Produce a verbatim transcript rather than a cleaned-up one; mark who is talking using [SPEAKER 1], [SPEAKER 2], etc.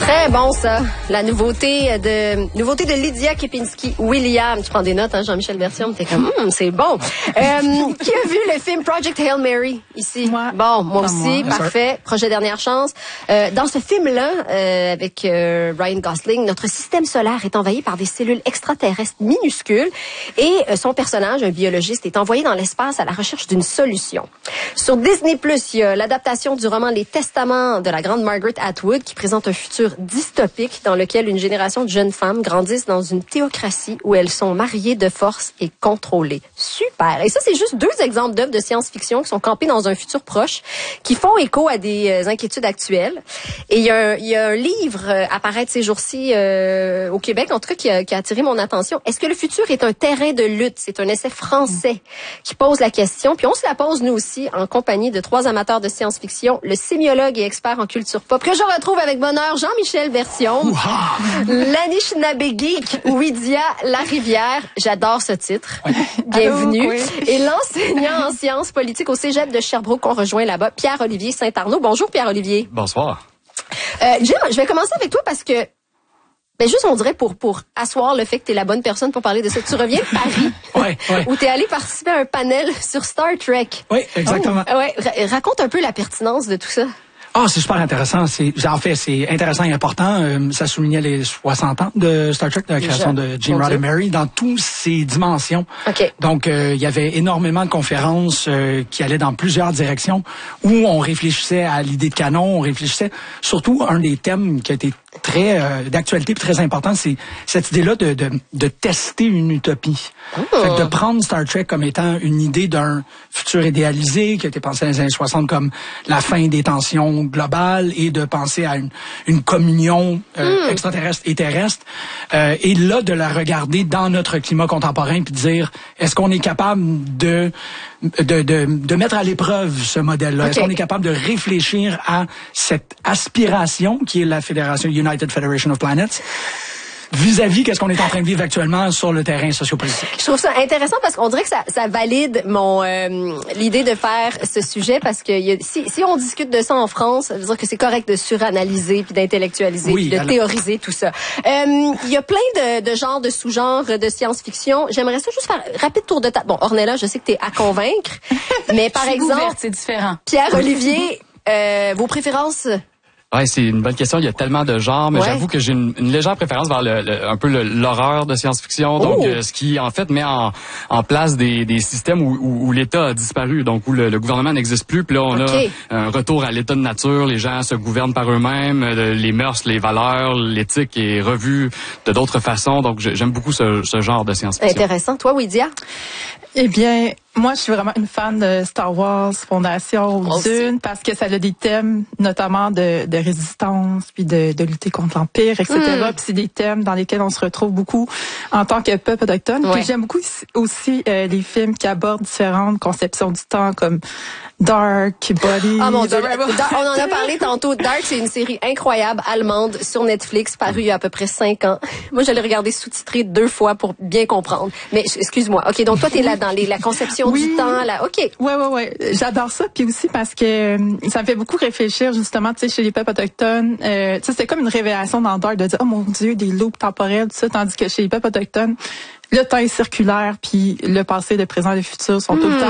[SPEAKER 1] Très bon, ça. La nouveauté de nouveauté de Lydia Kempinski-Williams. Tu prends des notes, hein, Jean-Michel Bertium? T'es comme, hum, c'est bon. Euh, qui a vu le film Project Hail Mary ici?
[SPEAKER 2] Moi.
[SPEAKER 1] Bon, moi
[SPEAKER 2] Pas
[SPEAKER 1] aussi.
[SPEAKER 2] moi.
[SPEAKER 1] Parfait. Projet Dernière Chance. Euh, dans ce film-là, euh, avec euh, Ryan Gosling, notre système solaire est envahi par des cellules extraterrestres minuscules et euh, son personnage, un biologiste, est envoyé dans l'espace à la recherche d'une solution. Sur Disney plus, il y a l'adaptation du roman Les Testaments de la grande Margaret Atwood qui présente un futur dystopique dans lequel une génération de jeunes femmes grandissent dans une théocratie où elles sont mariées de force et contrôlées. Super! Et ça, c'est juste deux exemples d'œuvres de science-fiction qui sont campées dans un futur proche, qui font écho à des euh, inquiétudes actuelles. Et il y, a un, il y a un livre euh, à paraître ces jours-ci euh, au Québec, en tout cas, qui a, qui a attiré mon attention. Est-ce que le futur est un terrain de lutte? C'est un essai français qui pose la question. Puis on se la pose, nous aussi, en compagnie de trois amateurs de science-fiction, le sémiologue et expert en culture pop, que je retrouve avec bonheur, Jean-Michel Bertium, l'Anishinaabe geek, Widia Larivière. J'adore ce titre. Ouais. Bienvenue. Allô, oui. Et l'enseignant en sciences politiques au Cégep de Sherbrooke qu'on rejoint là-bas, Pierre-Olivier Saint-Arnaud. Bonjour, Pierre-Olivier.
[SPEAKER 3] Bonsoir.
[SPEAKER 1] Euh, Jim, je vais commencer avec toi parce que ben juste, on dirait, pour pour asseoir le fait que tu es la bonne personne pour parler de ça. Tu reviens de Paris,
[SPEAKER 3] ouais, ouais.
[SPEAKER 1] où tu es allé participer à un panel sur Star Trek.
[SPEAKER 3] Oui, exactement.
[SPEAKER 1] Oh, ouais, raconte un peu la pertinence de tout ça.
[SPEAKER 3] Ah, c'est super intéressant. C'est, en fait, c'est intéressant et important. Euh, ça soulignait les soixante ans de Star Trek, de la création de Gene Roddenberry, dans toutes ses dimensions.
[SPEAKER 1] Okay.
[SPEAKER 3] Donc, euh, il y avait énormément de conférences euh, qui allaient dans plusieurs directions, où on réfléchissait à l'idée de canon, on réfléchissait surtout un des thèmes qui a été très euh, d'actualité et très important, c'est cette idée-là de, de, de tester une utopie. Oh. Fait que de prendre Star Trek comme étant une idée d'un futur idéalisé qui a été pensé dans les années soixante comme la fin des tensions globales et de penser à une, une communion euh, mm. extraterrestre et terrestre. Euh, et là, de la regarder dans notre climat contemporain puis de dire, est-ce qu'on est capable de de, de, de mettre à l'épreuve ce modèle-là? Okay. Est-ce qu'on est capable de réfléchir à cette aspiration qui est la Fédération United Federation of Planets vis-à-vis qu'est-ce qu'on est en train de vivre actuellement sur le terrain sociopolitique?
[SPEAKER 1] Je trouve ça intéressant parce qu'on dirait que ça, ça valide mon euh, l'idée de faire ce sujet parce que y a, si, si on discute de ça en France, ça veut dire que c'est correct de suranalyser puis d'intellectualiser oui, puis de alors... théoriser tout ça. Il euh, y a plein de, de genres, de sous-genres de science-fiction. J'aimerais ça juste faire un rapide tour de table. Bon, Ornella, je sais que tu es à convaincre, mais par exemple, ouverte,
[SPEAKER 2] c'est différent.
[SPEAKER 1] Pierre-Olivier, euh, vos préférences?
[SPEAKER 4] Ouais, c'est une bonne question. Il y a tellement de genres, mais ouais. j'avoue que j'ai une, une légère préférence vers le, le, un peu le, l'horreur de science-fiction. Donc, oh. euh, ce qui en fait met en, en place des, des systèmes où, où, où l'État a disparu, donc où le, le gouvernement n'existe plus. Puis là, on okay. a un retour à l'état de nature. Les gens se gouvernent par eux-mêmes. Les mœurs, les valeurs, l'éthique est revue de d'autres façons. Donc, j'aime beaucoup ce, ce genre de science-fiction.
[SPEAKER 1] Intéressant. Toi, Widia?
[SPEAKER 2] Eh bien, moi, je suis vraiment une fan de Star Wars, Fondation, Dune, parce que ça a des thèmes, notamment de, de résistance, puis de, de lutter contre l'Empire, et cetera. Mm. Puis c'est des thèmes dans lesquels on se retrouve beaucoup en tant que peuple autochtone. Ouais. Puis j'aime beaucoup aussi euh, les films qui abordent différentes conceptions du temps, comme Dark, Body.
[SPEAKER 1] Ah mon Dieu, on en a parlé tantôt. Dark, c'est une série incroyable allemande sur Netflix, parue il y a à peu près cinq ans. Moi, je l'ai regardé sous-titré deux fois pour bien comprendre. Mais excuse-moi. Ok, donc toi, t'es là dans les, la conception oui. du temps, là. Ok.
[SPEAKER 2] Ouais, ouais, ouais. J'adore ça. Puis aussi parce que ça me fait beaucoup réfléchir justement, tu sais, chez les peuples autochtones. Euh, tu sais, c'est comme une révélation dans Dark de dire, oh mon Dieu, des loupes temporelles, tout ça, tandis que chez les peuples autochtones, le temps est circulaire, puis le passé, le présent et le futur sont mmh. tout le temps